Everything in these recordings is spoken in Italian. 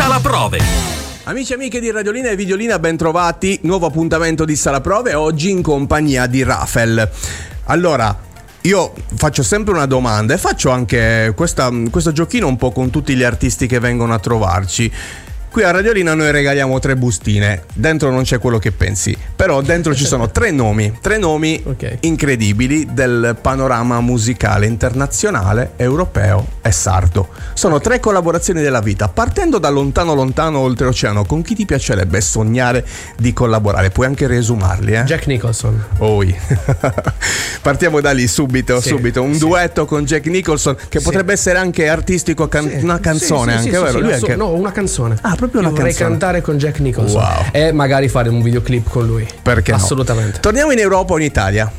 Sala Prove. Amici e amiche di Radiolina e Videolina, ben trovati. Nuovo appuntamento di Sala Prove, oggi in compagnia di Rafael. Allora, io faccio sempre una domanda e faccio anche questo giochino un po' con tutti gli artisti che vengono a trovarci. Qui a Radiolina noi regaliamo 3 bustine. Dentro non c'è quello che pensi, però dentro ci sono 3 nomi okay, incredibili del panorama musicale internazionale, europeo e sardo. Sono 3 collaborazioni della vita. Partendo da lontano lontano oltreoceano, con chi ti piacerebbe sognare di collaborare? Puoi anche riesumarli, Jack Nicholson. Partiamo da lì subito. Un duetto con Jack Nicholson che potrebbe essere anche artistico, una canzone vero? No, una canzone. Proprio una vorrei canzone. Cantare con Jack Nicholson. Wow. E magari fare un videoclip con lui. Perché assolutamente no? Torniamo in Europa o in Italia?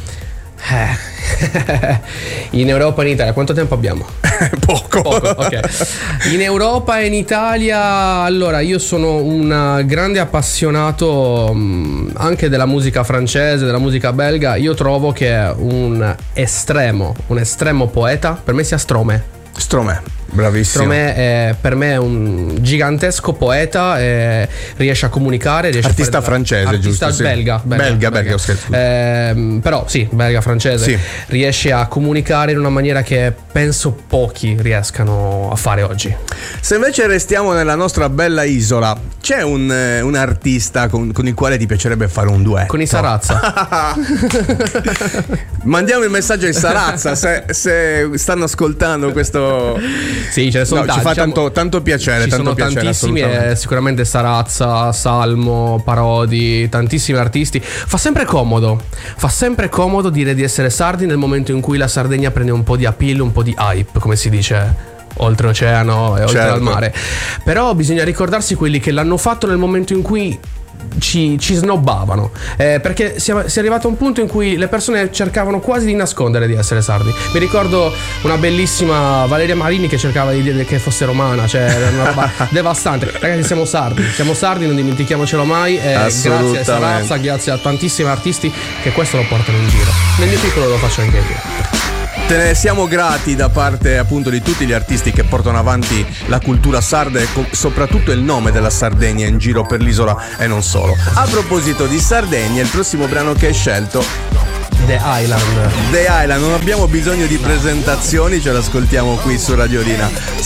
In Europa e in Italia quanto tempo abbiamo? Poco, ok. In Europa e in Italia, allora, io sono un grande appassionato anche della musica francese, della musica belga. Io trovo che un estremo poeta per me sia Stromae. Bravissimo. Stromae per me è un gigantesco poeta, riesce a comunicare, artista francese, artista giusto? Belga, ho scherzo. Però sì, belga francese, sì. Riesce a comunicare in una maniera che penso pochi riescano a fare oggi. Se invece restiamo nella nostra bella isola, c'è un artista con il quale ti piacerebbe fare un duetto? Con i Sarazza. Mandiamo il messaggio ai Sarazza se stanno ascoltando questo. Sì, ce ne sono tanti. Ci fa tanto piacere. Ci sono tantissimi, sicuramente Sarazza, Salmo, Parodi, tantissimi artisti. Fa sempre comodo dire di essere sardi nel momento in cui la Sardegna prende un po' di appeal, un po' di hype, come si dice oltreoceano e oltre al mare. Però bisogna ricordarsi quelli che l'hanno fatto nel momento in cui ci snobbavano, perché si è arrivato a un punto in cui le persone cercavano quasi di nascondere di essere sardi. Mi ricordo una bellissima Valeria Marini che cercava di dire che fosse romana, cioè era una roba devastante. Ragazzi, siamo sardi, non dimentichiamocelo mai, grazie a Sarazza, grazie a tantissimi artisti che questo lo portano in giro. Nel mio piccolo lo faccio anche io. Te ne siamo grati da parte appunto di tutti gli artisti che portano avanti la cultura sarda e soprattutto il nome della Sardegna in giro per l'isola e non solo. A proposito di Sardegna, il prossimo brano che hai scelto, The Island, non abbiamo bisogno di presentazioni, ce l'ascoltiamo qui su Radiolina.